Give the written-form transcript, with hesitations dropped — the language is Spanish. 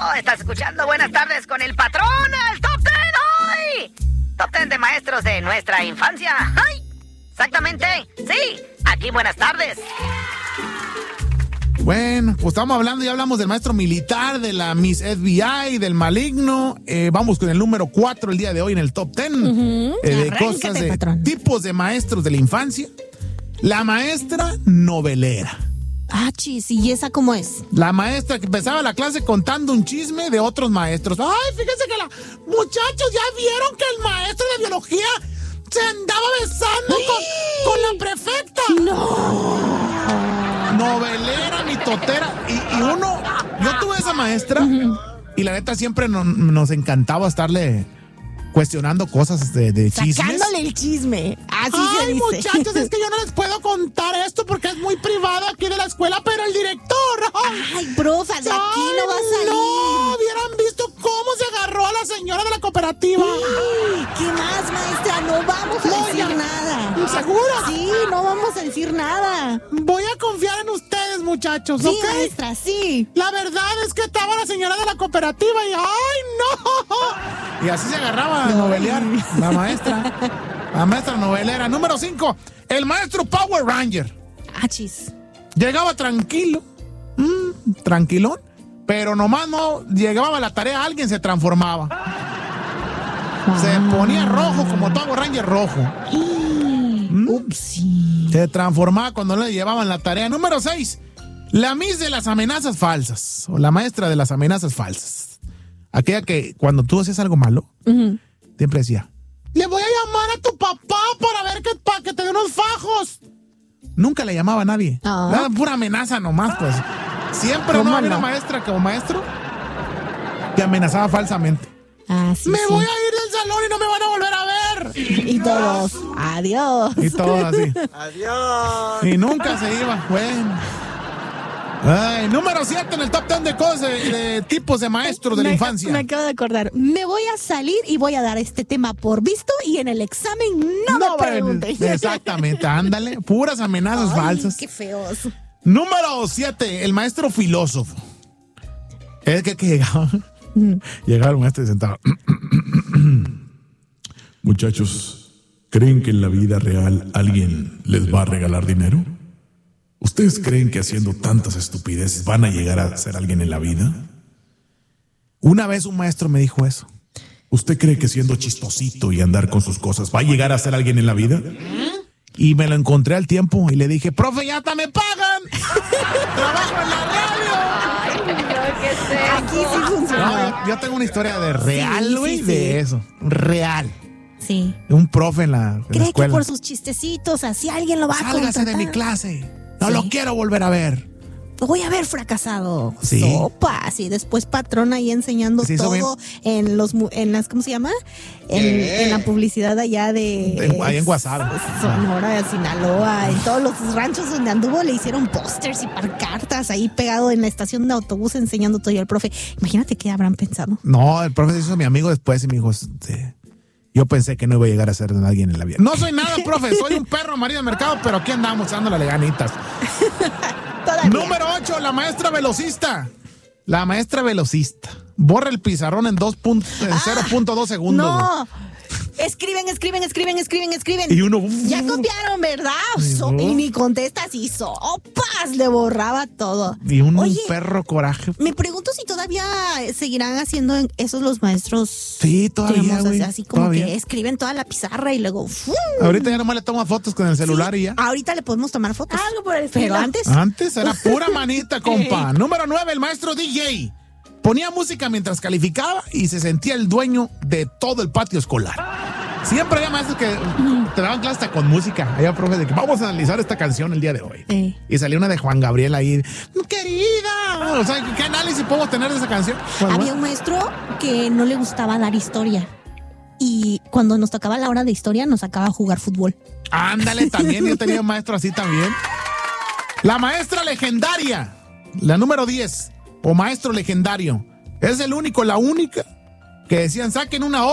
Estás escuchando Buenas Tardes con el Patrón, el Top 10 hoy. Top 10 de maestros de nuestra infancia. ¡Ay! Exactamente, sí. Aquí Buenas Tardes. Bueno, pues estamos hablando, ya hablamos del maestro militar, de la Miss FBI, del maligno. Vamos con el número 4 el día de hoy en el Top 10. De cosas de patrón. tipos de maestros de la infancia. La maestra novelera. Ah, chis, ¿y esa cómo es? La maestra que empezaba la clase contando un chisme de otros maestros. Ay, fíjense que muchachos, ¿ya vieron que el maestro de biología se andaba besando con la prefecta? No. Novelera, mitotera. Y uno, yo tuve esa maestra y la neta siempre nos encantaba estarle cuestionando cosas de chismes. Sacándole el chisme. Así se dice. Ay, muchachos, es que yo no les puedo contar esto porque es muy privado aquí de la escuela, pero el director. Ay, profa, de aquí no va a salir. No, hubieran visto cómo se agarró a la señora de la cooperativa. Ay, ¿qué más, maestra? No vamos a decir nada. ¿Segura? Sí, no vamos a decir nada. Voy a confiar en ustedes, muchachos, Sí, ¿ok? maestra, sí. La verdad es que estaba la señora de la cooperativa y ¡ay, no! Y así se agarraba a novelear la maestra. La maestra novelera. Número 5, el maestro Power Ranger. Achis. Llegaba tranquilo, tranquilón, pero nomás no llegaba a la tarea, alguien se transformaba. Se ponía rojo como Power Ranger rojo. Upsi. Se transformaba cuando le llevaban la tarea. Número 6, la Miss de las amenazas falsas, o la maestra de las amenazas falsas. Aquella que cuando tú hacías algo malo, siempre decía, le voy a llamar a tu papá para que te dé unos fajos. Nunca le llamaba a nadie. Era pura amenaza nomás, pues. Siempre no había una maestra como maestro que amenazaba falsamente. Ah, sí, me sí. voy a ir del salón y no me van a volver a ver. Y todos, adiós. Y todo así. Adiós. Y nunca se iba. Bueno. Ay, número 7 en el top 10 de cosas de tipos de maestros de la infancia. Me acabo de acordar. Me voy a salir y voy a dar este tema por visto y en el examen no me pregunten. Exactamente, ándale. Puras amenazas falsas. Qué feos. Número 7, el maestro filósofo. Es que llegaba. Llegaba el maestro y sentaba. Muchachos, ¿creen que en la vida real alguien les va a regalar dinero? ¿Ustedes creen que haciendo tantas estupideces van a llegar a ser alguien en la vida? Una vez un maestro me dijo eso. ¿Usted cree que siendo chistosito y andar con sus cosas va a llegar a ser alguien en la vida? Y me lo encontré al tiempo y le dije, profe, ya hasta me pagan. Trabajo en la radio. Ay, no, ¿qué es eso? Aquí sí funciona. No, yo tengo una historia de real, güey, sí. de eso. Real. Sí. Un profe en la ¿Cree que escuela. por sus chistecitos así alguien lo va a Sálgase contratar? de mi clase. No Sí. lo quiero volver a ver. Lo voy a ver fracasado. Sí. Sopas. Y después patrón ahí enseñando Se hizo todo en las, ¿cómo se llama? En la publicidad allá de... Ahí en Guasave. Sonora, Sinaloa, en todos los ranchos donde anduvo le hicieron pósters y pancartas ahí pegado en la estación de autobús enseñando todo y el profe. Imagínate qué habrán pensado. No, el profe se hizo mi amigo después y me dijo, yo pensé que no iba a llegar a ser alguien en la vida. No soy nada, profe, soy un perro amarillo de mercado, pero aquí andamos dándole ganitas. Todavía. Número 8, la maestra velocista. La maestra velocista. Borra el pizarrón en 0.2 segundos. No. Escriben. Y uno... Ya copiaron, ¿verdad? Y ni contestas y sopas. Le borraba todo. Y un Oye, perro coraje. me pregunto si todavía seguirán haciendo esos los maestros. Sí, todavía, digamos, güey. así como Todavía. que escriben toda la pizarra y luego... ¡fum! Ahorita ya nomás le toma fotos con el celular y ya. Ahorita le podemos tomar fotos. Algo por el Pero estilo. antes... Era pura manita, compa. Número 9, el maestro DJ. Ponía música mientras calificaba y se sentía el dueño de todo el patio escolar. Siempre había maestros que te daban clase hasta con música. Había profe de que vamos a analizar esta canción el día de hoy. Y salía una de Juan Gabriel ahí. ¡Querida! O sea, ¿qué análisis podemos tener de esa canción? Había un maestro que no le gustaba dar historia. Y cuando nos tocaba la hora de historia, nos sacaba a jugar fútbol. Ándale, también. Yo tenía un maestro así también. La maestra legendaria. La número 10. O maestro legendario. Es el único, la única que decían, saquen una hoja